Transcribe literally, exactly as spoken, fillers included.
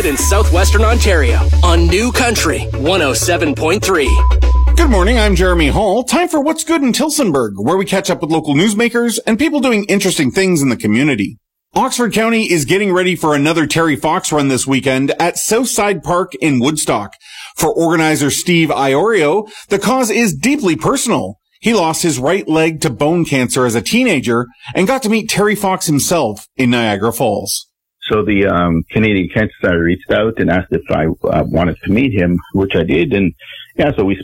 in southwestern Ontario on New Country one oh seven point three. Good morning, I'm Jeremy Hall. Time for What's Good in Tillsonburg, where we catch up with local newsmakers and people doing interesting things in the community. Oxford County is getting ready for another Terry Fox run this weekend at Southside Park in Woodstock. For organizer Steve Iorio, the cause is deeply personal. He lost his right leg to bone cancer as a teenager and got to meet Terry Fox himself in Niagara Falls. So the um, Canadian Cancer Center reached out and asked if I uh, wanted to meet him, which I did. And yeah, so we